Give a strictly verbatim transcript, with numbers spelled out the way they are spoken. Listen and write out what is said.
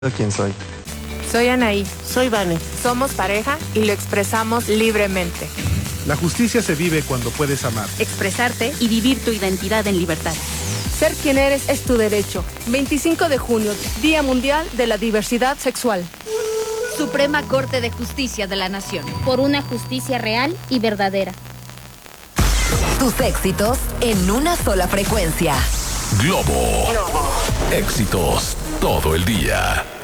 ¿Quién soy? Soy Anaí. Soy Vane. Somos pareja y lo expresamos libremente. La justicia se vive cuando puedes amar. Expresarte y vivir tu identidad en libertad. Ser quien eres es tu derecho. veinticinco de junio, Día Mundial de la Diversidad Sexual. Suprema Corte de Justicia de la Nación. Por una justicia real y verdadera. Tus éxitos en una sola frecuencia. Globo. Globo. Éxitos todo el día.